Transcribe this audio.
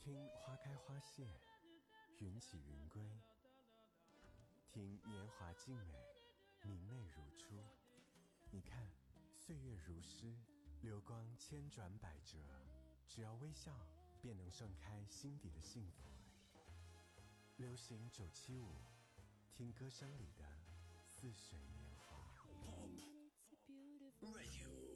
听花开花谢，云起云归，听年华静美，明媚如初。你看，岁月如诗，流光千转百折，只要微笑，便能盛开心底的幸福。流行975，听歌声里的似水年华。 Radio